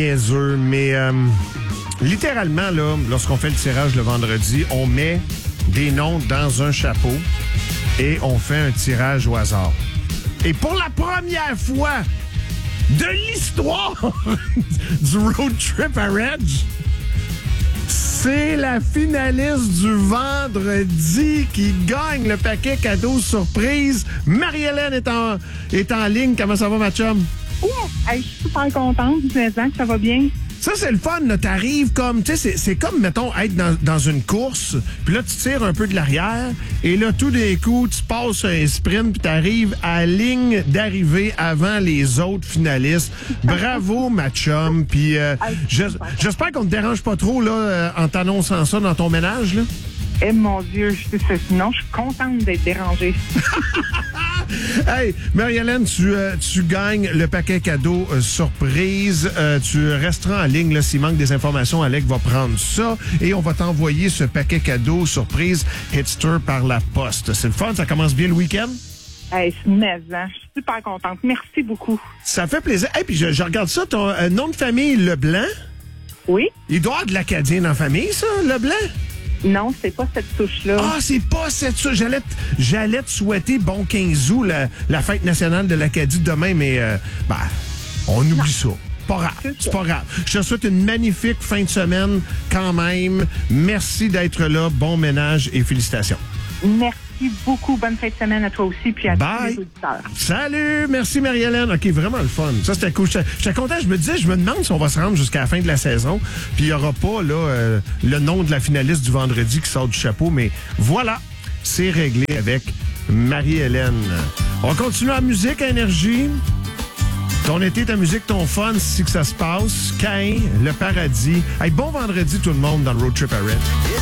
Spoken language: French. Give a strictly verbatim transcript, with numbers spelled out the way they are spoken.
niaiseux, mais euh, littéralement, là, lorsqu'on fait le tirage le vendredi, on met des noms dans un chapeau et on fait un tirage au hasard. Et pour la première fois de l'histoire du road trip à Reg, c'est la finaliste du vendredi qui gagne le paquet cadeau surprise. Marie-Hélène est en, est en ligne. Comment ça va, ma chum? Ouh, hey, je suis super contente, disant que ça va bien. Ça, c'est le fun, là. T'arrives comme, tu sais, c'est, c'est comme, mettons, être dans, dans une course, puis là, tu tires un peu de l'arrière, et là, tout d'un coup, tu passes un sprint, puis t'arrives à la ligne d'arrivée avant les autres finalistes. Bravo, ma chum, puis euh, j'espère qu'on te dérange pas trop, là, euh, en t'annonçant ça dans ton ménage, là. Eh mon Dieu, je sais ça. Sinon, je suis contente d'être dérangée. Hey, Marie-Hélène, tu, euh, tu gagnes le paquet cadeau euh, surprise. Euh, tu resteras en ligne là, s'il manque des informations. Alec va prendre ça et on va t'envoyer ce paquet cadeau surprise Hitster par la poste. C'est le fun, ça commence bien le week-end? Hey, c'est maison. Je suis super contente. Merci beaucoup. Ça fait plaisir. Hey, puis je, je regarde ça, ton euh, nom de famille Leblanc. Oui? Il doit y avoir de l'Acadien dans la famille, ça, Leblanc? Non, c'est pas cette touche-là. Ah, c'est pas cette touche. J'allais, t- j'allais te souhaiter bon quinze août, la, la fête nationale de l'Acadie demain, mais euh, ben, on oublie non. ça. Pas grave, c'est, c'est pas grave. Je te souhaite une magnifique fin de semaine quand même. Merci d'être là. Bon ménage et félicitations. Merci beaucoup. Bonne fin de semaine à toi aussi puis à Bye. tous les auditeurs. Salut! Merci Marie-Hélène. OK, vraiment le fun. Ça, c'était cool. J'étais, j'étais content. Je me disais, je me demande si on va se rendre jusqu'à la fin de la saison. Puis il n'y aura pas là euh, le nom de la finaliste du vendredi qui sort du chapeau. Mais voilà, c'est réglé avec Marie-Hélène. On continue en musique à Énergie. Ton été, ta musique, ton fun, c'est que ça se passe. Caïn, le paradis. Hey, bon vendredi tout le monde dans le Road Trip à Red.